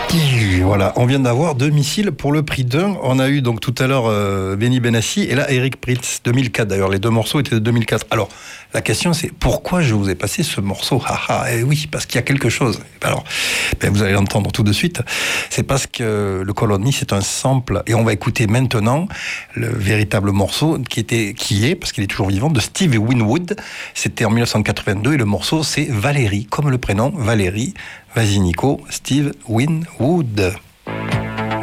Voilà, on vient d'avoir 2 missiles pour le prix d'un. On a eu donc tout à l'heure Benny Benassi et là Eric Prydz, 2004 d'ailleurs. Les deux morceaux étaient de 2004. Alors, la question c'est pourquoi je vous ai passé ce morceau? Eh oui, parce qu'il y a quelque chose. Alors, vous allez l'entendre tout de suite. C'est parce que le Colony c'est un sample et on va écouter maintenant le véritable morceau qui est, parce qu'il est toujours vivant, de Steve Winwood. C'était en 1982 et le morceau c'est Valérie, comme le prénom Valérie. Vas-y Nico, Steve Winwood.